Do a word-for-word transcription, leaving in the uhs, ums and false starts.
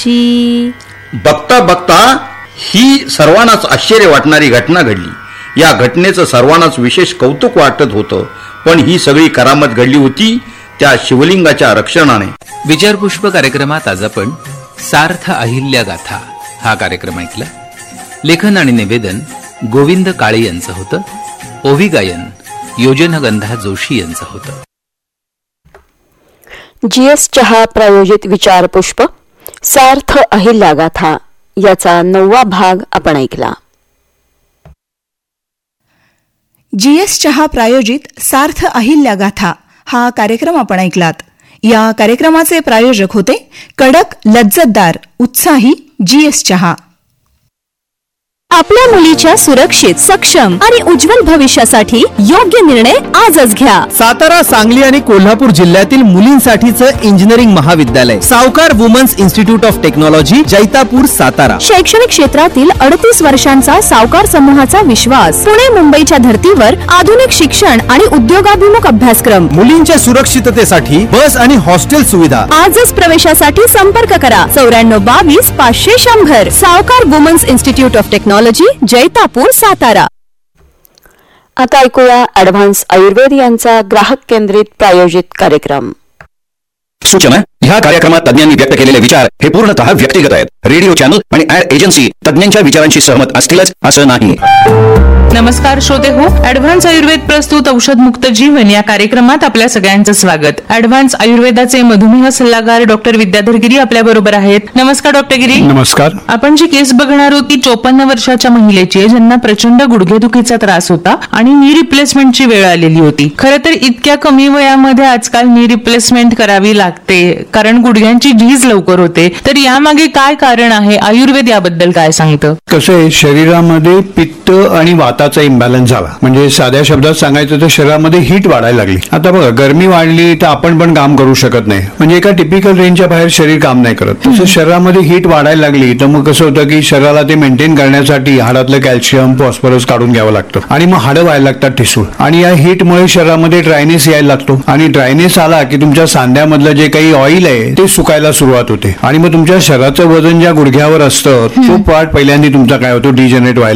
ची बघता बघता ही सर्वांनाच आश्चर्य वाटणारी घटना घडली. या घटनेचं सर्वांनाच विशेष कौतुक वाटत होतं, पण ही सगळी करामत घडली होती त्या शिवलिंगाच्या रक्षणाने. विचारपुष्प कार्यक्रमात आज आपण सार्थ अहिल्या गाथा हा कार्यक्रम ऐकला. लेखन आणि निवेदन गोविंद काळे यांचं होतं. ओवी गायन योजनगंधा जोशी यांचं होतं. जीएस चहा प्रायोजित विचारपुष्प सार्थ अहिल्या गाथा याचा नववा भाग आपण ऐकला. जीएस चहा प्रायोजित सार्थ अहिल्या गाथा हा कार्यक्रम आपण ऐकलात. या कार्यक्रमाचे प्रायोजक होते कडक लज्जतदार उत्साही जीएस चहा. आपल्या मुलीच्या सुरक्षित, सक्षम आणि उज्ज्वल भविष्यासाठी योग्य निर्णय आजच घ्या. सातारा, सांगली आणि कोल्हापूर जिल्ह्यातील मुलींसाठीचं इंजिनिअरिंग महाविद्यालय सावकार women's institute of technology, Jaitapur, Satara. शैक्षणिक क्षेत्रातील अडतीस वर्षांचा सावकार समूहाचा विश्वास. पुणे मुंबईच्या धर्तीवर आधुनिक शिक्षण आणि उद्योगाभिमुख अभ्यासक्रम. मुलींच्या सुरक्षिततेसाठी बस आणि हॉस्टेल सुविधा. आजच प्रवेशासाठी संपर्क करा चौऱ्याण्णव बावीस पाचशे शंभर. सावकार women's institute of technology, Jaitapur, Satara. आता ऐकूया ॲडव्हान्स आयुर्वेद यांचा ग्राहक केंद्रित प्रायोजित कार्यक्रम. सूचना: ह्या कार्यक्रमात तज्ञांनी व्यक्त केलेले विचार हे पूर्णतः व्यक्तिगत आहेत. रेडिओ चॅनल आणि ऍड एजन्सी तज्ञांच्या विचारांशी सहमत असतीलच असं नाही. नमस्कार श्रोते हो, ॲडव्हान्स आयुर्वेद प्रस्तुत औषध मुक्त जीवन या कार्यक्रमात आपल्या सगळ्यांचं स्वागत. ॲडव्हान्स आयुर्वेदाचे मधुमेह सल्लागार डॉक्टर विद्याधर गिरी आपल्या बरोबर आहेत. नमस्कार डॉक्टर गिरी. नमस्कार. आपण जी केस बघणार होती चोपन्न वर्षाच्या महिलेची आहे, ज्यांना प्रचंड गुडघेदुखीचा त्रास होता आणि नी रिप्लेसमेंटची वेळ आलेली होती. खरं तर इतक्या कमी वयामध्ये आजकाल नी रिप्लेसमेंट करावी लागते कारण गुडघ्यांची झीज लवकर होते. तर यामागे काय कारण आहे? आयुर्वेद याबद्दल काय सांगतं? कसं आहे, शरीरामध्ये पित्त आणि वाताचा इम्बॅलन्स झाला. म्हणजे साध्या शब्दात सांगायचं तर शरीरामध्ये हीट वाढायला लागली. आता बघा, गरमी वाढली तर आपण पण काम करू शकत नाही, म्हणजे एका टिपिकल रेंजच्या बाहेर शरीर काम नाही करत. तसं शरीरामध्ये हीट वाढायला लागली तर मग कसं होतं की शरीराला ते मेंटेन करण्यासाठी हाडातलं कॅल्शियम, फॉस्फरस काढून घ्यावं लागतं आणि मग हाडं व्हायला लागतात ठिसूळ. आणि या हीटमुळे शरीरामध्ये ड्रायनेस यायला लागतो आणि ड्रायनेस आला की तुमच्या सांध्यामधलं जे काही ऑइल आहे ते सुकायला सुरुवात होते आणि मग तुमच्या शरीराचं वजन ज्या गुडघ्यावर असतं तो पार्ट पहिल्यांदा तुमचा काय होतो, डिजनरेट व्हायला